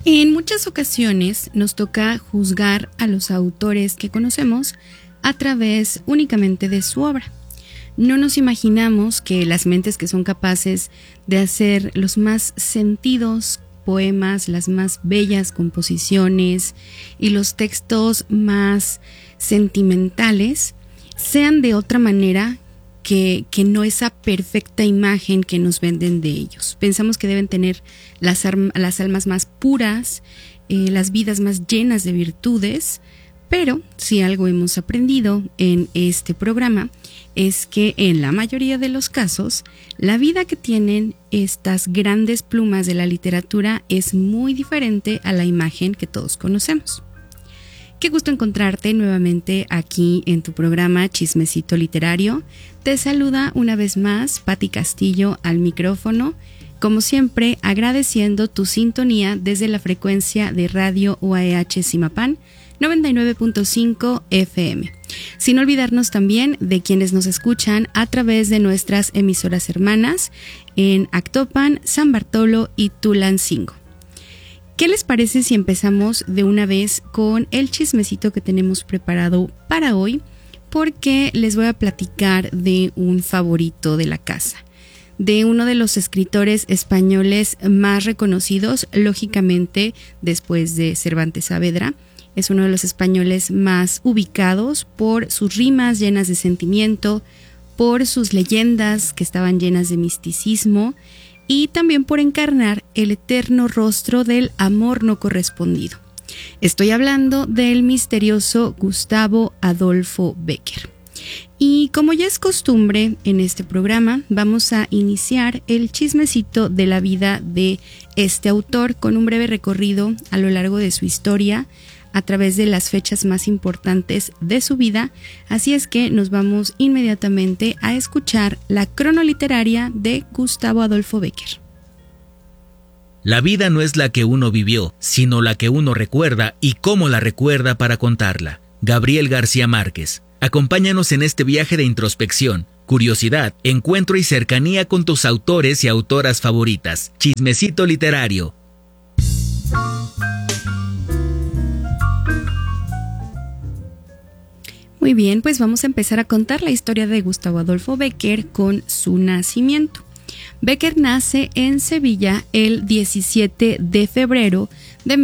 En muchas ocasiones nos toca juzgar a los autores que conocemos a través únicamente de su obra. No nos imaginamos que las mentes que son capaces de hacer los más sentidos poemas, las más bellas composiciones y los textos más sentimentales sean de otra manera que no esa perfecta imagen que nos venden de ellos. Pensamos que deben tener las almas más puras, las vidas más llenas de virtudes, pero si algo hemos aprendido en este programa es que en la mayoría de los casos, la vida que tienen estas grandes plumas de la literatura es muy diferente a la imagen que todos conocemos. Qué gusto encontrarte nuevamente aquí en tu programa Chismecito Literario. Te saluda una vez más Patti Castillo al micrófono, como siempre agradeciendo tu sintonía desde la frecuencia de Radio UAEH Zimapán 99.5 FM. Sin olvidarnos también de quienes nos escuchan a través de nuestras emisoras hermanas en Actopan, San Bartolo y Tulancingo. ¿Qué les parece si empezamos de una vez con el chismecito que tenemos preparado para hoy? Porque les voy a platicar de un favorito de la casa, de uno de los escritores españoles más reconocidos, lógicamente después de Cervantes Saavedra. Es uno de los españoles más ubicados por sus rimas llenas de sentimiento, por sus leyendas que estaban llenas de misticismo y también por encarnar el eterno rostro del amor no correspondido. Estoy hablando del misterioso Gustavo Adolfo Bécquer. Y como ya es costumbre en este programa, vamos a iniciar el chismecito de la vida de este autor con un breve recorrido a lo largo de su historia, a través de las fechas más importantes de su vida, así es que nos vamos inmediatamente a escuchar la cronoliteraria de Gustavo Adolfo Bécquer. La vida no es la que uno vivió, sino la que uno recuerda y cómo la recuerda para contarla. Gabriel García Márquez. Acompáñanos en este viaje de introspección, curiosidad, encuentro y cercanía con tus autores y autoras favoritas. Chismecito literario. Muy bien, pues vamos a empezar a contar la historia de Gustavo Adolfo Bécquer con su nacimiento. Bécquer nace en Sevilla el 17 de febrero de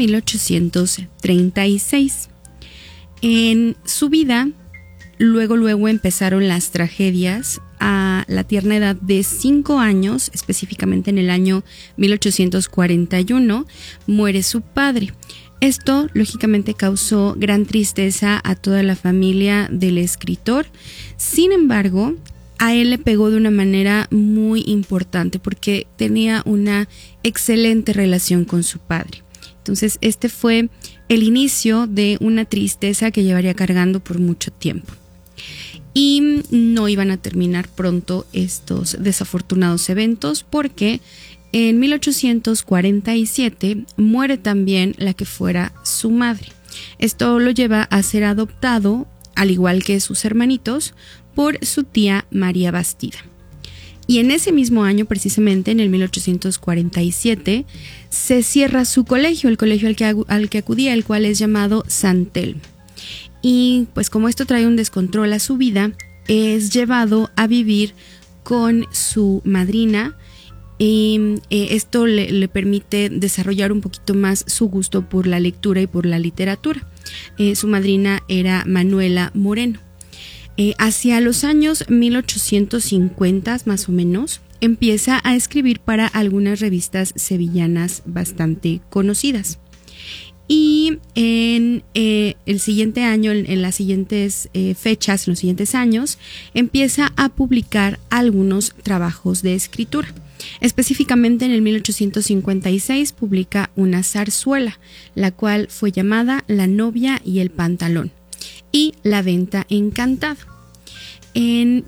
1836. En su vida, luego empezaron las tragedias. A la tierna edad de 5 años, específicamente en el año 1841, muere su padre. Esto, lógicamente, causó gran tristeza a toda la familia del escritor. Sin embargo, a él le pegó de una manera muy importante porque tenía una excelente relación con su padre. Entonces, este fue el inicio de una tristeza que llevaría cargando por mucho tiempo. Y no iban a terminar pronto estos desafortunados eventos porque en 1847 muere también la que fuera su madre. Esto lo lleva a ser adoptado, al igual que sus hermanitos, por su tía María Bastida. Y en ese mismo año, precisamente en el 1847, se cierra su colegio, el colegio al que acudía, el cual es llamado San Telmo. Y pues como esto trae un descontrol a su vida, es llevado a vivir con su madrina. Esto le permite desarrollar un poquito más su gusto por la lectura y por la literatura. Su madrina era Manuela Moreno. Hacia los años 1850 más o menos, empieza a escribir para algunas revistas sevillanas bastante conocidas. Y en el siguiente año, en las siguientes fechas, en los siguientes años, empieza a publicar algunos trabajos de escritura. Específicamente en el 1856 publica una zarzuela, la cual fue llamada La novia y el pantalón, y La venta encantada. En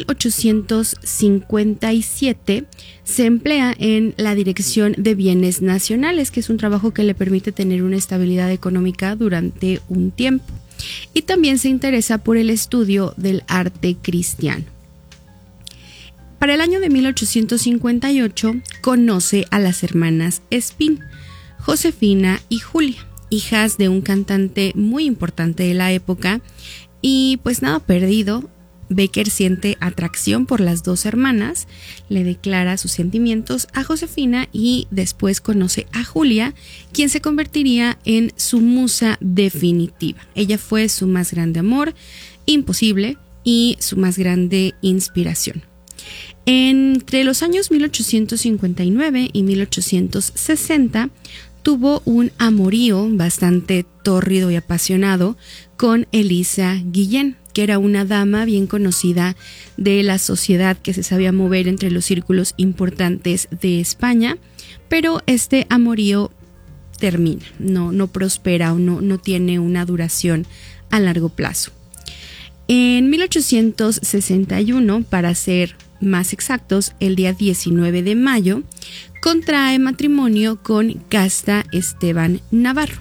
1857 se emplea en la Dirección de Bienes Nacionales, que es un trabajo que le permite tener una estabilidad económica durante un tiempo. Y también se interesa por el estudio del arte cristiano. Para el año de 1858 conoce a las hermanas Espín. Josefina y Julia, hijas de un cantante muy importante de la época, y pues nada perdido, Becker siente atracción por las dos hermanas, le declara sus sentimientos a Josefina y después conoce a Julia, quien se convertiría en su musa definitiva. Ella fue su más grande amor, imposible, y su más grande inspiración. Entre los años 1859 y 1860 tuvo un amorío bastante tórrido y apasionado con Elisa Guillén, que era una dama bien conocida de la sociedad que se sabía mover entre los círculos importantes de España, pero este amorío termina, no prospera o no tiene una duración a largo plazo. En 1861, para ser más exactos, el día 19 de mayo, contrae matrimonio con Casta Esteban Navarro.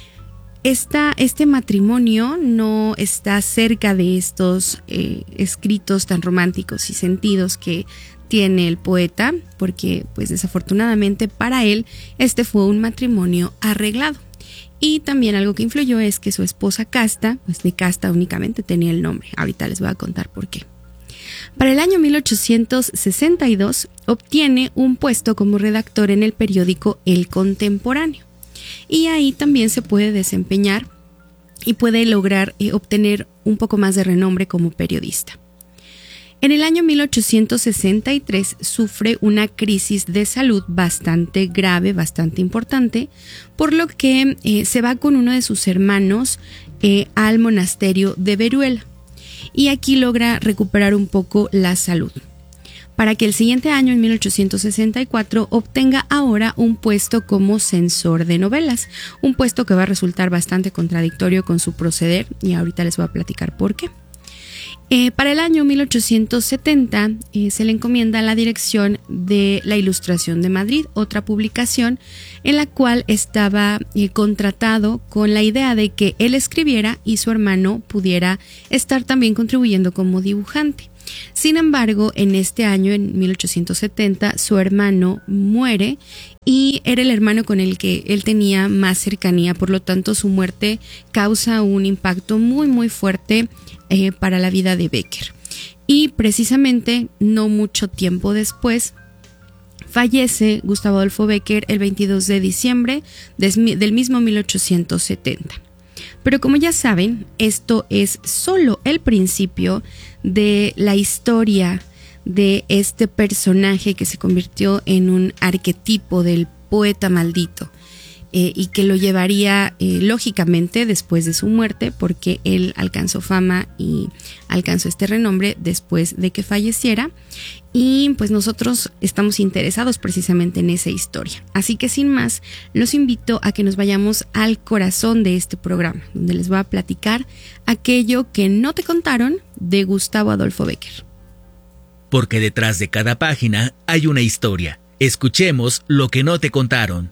Este matrimonio no está cerca de estos escritos tan románticos y sentidos que tiene el poeta, porque pues desafortunadamente para él este fue un matrimonio arreglado. Y también algo que influyó es que su esposa Casta, pues de Casta únicamente tenía el nombre. Ahorita les voy a contar por qué. Para el año 1862 obtiene un puesto como redactor en el periódico El Contemporáneo. Y ahí también se puede desempeñar y puede lograr obtener un poco más de renombre como periodista. En el año 1863 sufre una crisis de salud bastante grave, bastante importante, por lo que se va con uno de sus hermanos al monasterio de Veruela. Y aquí logra recuperar un poco la salud, para que el siguiente año, en 1864, obtenga ahora un puesto como censor de novelas, un puesto que va a resultar bastante contradictorio con su proceder, y ahorita les voy a platicar por qué. Para el año 1870 se le encomienda la dirección de La Ilustración de Madrid, otra publicación en la cual estaba contratado con la idea de que él escribiera y su hermano pudiera estar también contribuyendo como dibujante. Sin embargo, en este año, en 1870, su hermano muere y era el hermano con el que él tenía más cercanía, por lo tanto su muerte causa un impacto muy muy fuerte para la vida de Becker. Y precisamente no mucho tiempo después fallece Gustavo Adolfo Becker el 22 de diciembre del mismo 1870. Pero como ya saben, esto es solo el principio de la historia de este personaje que se convirtió en un arquetipo del poeta maldito y que lo llevaría lógicamente después de su muerte, porque él alcanzó fama y alcanzó este renombre después de que falleciera, y pues nosotros estamos interesados precisamente en esa historia. Así que sin más, los invito a que nos vayamos al corazón de este programa, donde les voy a platicar aquello que no te contaron de Gustavo Adolfo Becker. Porque detrás de cada página hay una historia. Escuchemos lo que no te contaron.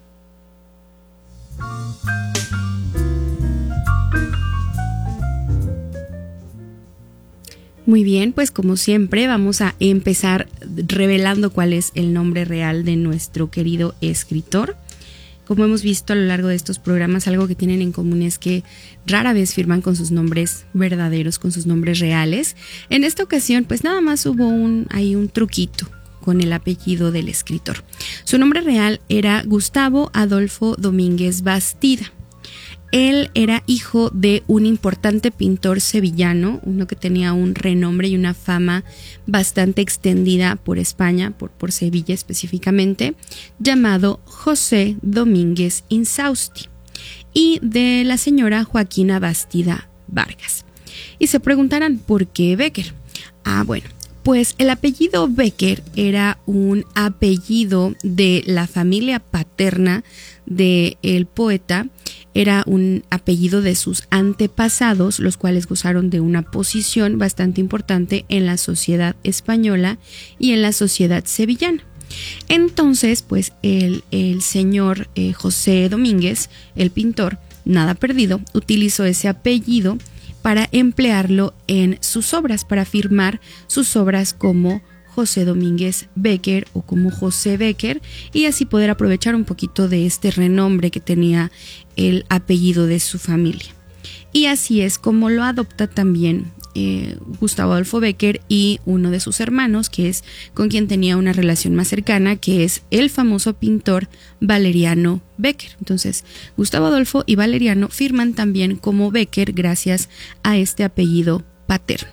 Muy bien, pues como siempre vamos a empezar revelando cuál es el nombre real de nuestro querido escritor. Como hemos visto a lo largo de estos programas, algo que tienen en común es que rara vez firman con sus nombres verdaderos, con sus nombres reales. En esta ocasión, pues nada más hubo un truquito con el apellido del escritor. Su nombre real era Gustavo Adolfo Domínguez Bastida. Él era hijo de un importante pintor sevillano, uno que tenía un renombre y una fama bastante extendida por España, por Sevilla específicamente, llamado José Domínguez Insausti, y de la señora Joaquina Bastida Vargas. Y se preguntarán, ¿por qué Becker? Bueno, pues el apellido Becker era un apellido de la familia paterna del poeta. Era un apellido de sus antepasados, los cuales gozaron de una posición bastante importante en la sociedad española y en la sociedad sevillana. Entonces, pues el señor José Domínguez, el pintor, nada perdido, utilizó ese apellido para emplearlo en sus obras, para firmar sus obras como José Domínguez Becker o como José Becker, y así poder aprovechar un poquito de este renombre que tenía el apellido de su familia. Y así es como lo adopta también Gustavo Adolfo Bécquer y uno de sus hermanos, que es con quien tenía una relación más cercana, que es el famoso pintor Valeriano Bécquer. Entonces, Gustavo Adolfo y Valeriano firman también como Bécquer gracias a este apellido paterno.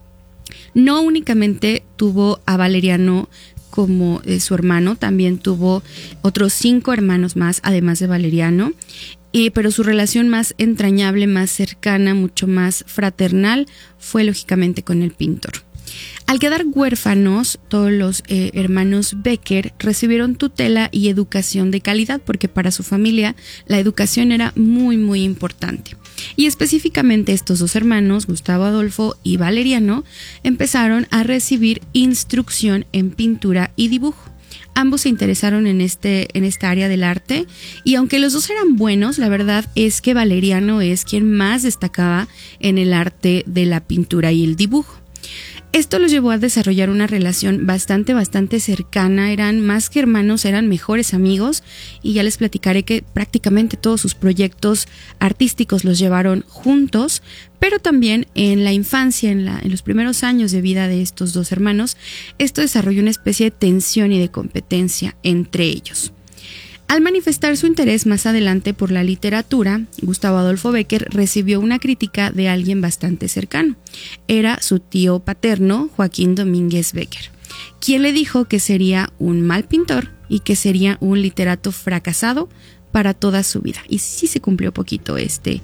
No únicamente tuvo a Valeriano como su hermano, también tuvo otros 5 hermanos más, además de Valeriano, pero su relación más entrañable, más cercana, mucho más fraternal, fue lógicamente con el pintor. Al quedar huérfanos, todos los hermanos Bécquer recibieron tutela y educación de calidad, porque para su familia la educación era muy, muy importante. Y específicamente estos 2 hermanos, Gustavo Adolfo y Valeriano, empezaron a recibir instrucción en pintura y dibujo. Ambos se interesaron en esta área del arte, y aunque los 2 eran buenos, la verdad es que Valeriano es quien más destacaba en el arte de la pintura y el dibujo. Esto los llevó a desarrollar una relación bastante cercana, eran más que hermanos, eran mejores amigos, y ya les platicaré que prácticamente todos sus proyectos artísticos los llevaron juntos, pero también en la infancia, en los primeros años de vida de estos 2 hermanos, esto desarrolló una especie de tensión y de competencia entre ellos. Al manifestar su interés más adelante por la literatura, Gustavo Adolfo Bécquer recibió una crítica de alguien bastante cercano. Era su tío paterno, Joaquín Domínguez Bécquer, quien le dijo que sería un mal pintor y que sería un literato fracasado para toda su vida. Y sí se cumplió poquito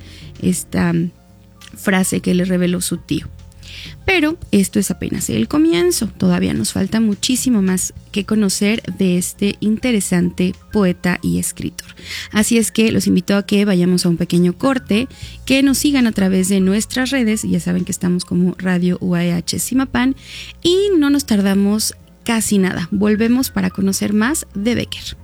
esta frase que le reveló su tío. Pero esto es apenas el comienzo, todavía nos falta muchísimo más que conocer de este interesante poeta y escritor. Así es que los invito a que vayamos a un pequeño corte, que nos sigan a través de nuestras redes, ya saben que estamos como Radio UAH Zimapán, y no nos tardamos casi nada, volvemos para conocer más de Bécquer.